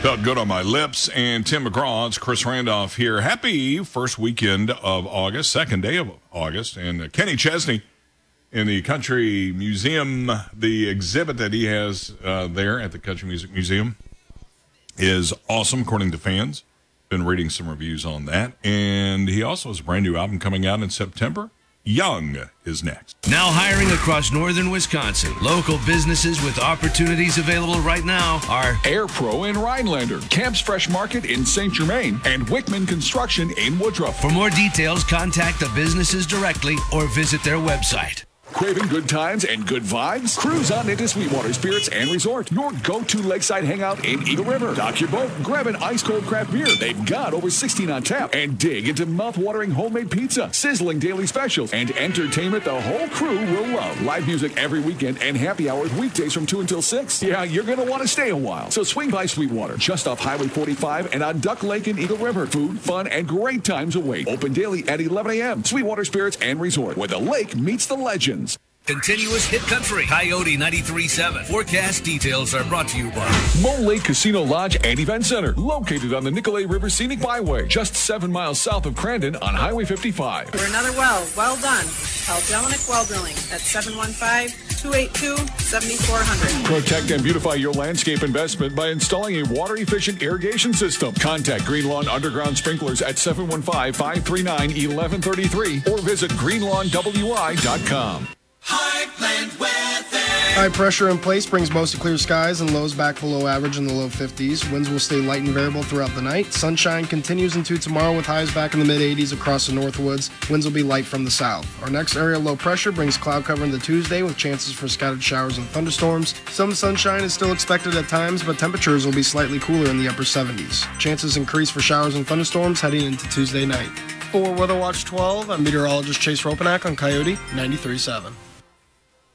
Felt good on my lips. And Tim McGraw, it's Chris Randolph here. Happy first weekend of August, second day of August. And Kenny Chesney in the Country Museum, the exhibit that he has there at the Country Music Museum is awesome, according to fans. Been reading some reviews on that. And he also has a brand new album coming out in September. Young is next. Now hiring across northern Wisconsin. Local businesses with opportunities available right now are Air Pro in Rhinelander, Camp's Fresh Market in St. Germain, and Wickman Construction in Woodruff. For more details, contact the businesses directly or visit their website. Craving good times and good vibes? Cruise on into Sweetwater Spirits and Resort, your go-to lakeside hangout in Eagle River. Dock your boat, grab an ice-cold craft beer. They've got over 16 on tap. And dig into mouth-watering homemade pizza, sizzling daily specials, and entertainment the whole crew will love. Live music every weekend and happy hours weekdays from 2 until 6. Yeah, you're going to want to stay a while. So swing by Sweetwater, just off Highway 45 and on Duck Lake in Eagle River. Food, fun, and great times await. Open daily at 11 a.m. Sweetwater Spirits and Resort, where the lake meets the legends. Continuous Hit Country, Coyote 93.7. Forecast details are brought to you by Mole Lake Casino Lodge and Event Center, located on the Nicolay River Scenic Byway, just 7 miles south of Crandon on Highway 55. For another well done. Call Jelinek Well Drilling at 715-282-7400. Protect and beautify your landscape investment by installing a water-efficient irrigation system. Contact Green Lawn Underground Sprinklers at 715-539-1133 or visit greenlawnwi.com. Heartland weather. High pressure in place brings mostly clear skies and lows back below average in the low 50s. Winds will stay light and variable throughout the night. Sunshine continues into tomorrow with highs back in the mid-80s across the Northwoods. Winds will be light from the south. Our next area low pressure brings cloud cover into Tuesday with chances for scattered showers and thunderstorms. Some sunshine is still expected at times, but temperatures will be slightly cooler in the upper 70s. Chances increase for showers and thunderstorms heading into Tuesday night. For Weather Watch 12, I'm meteorologist Chase Ropanak on Coyote 93.7.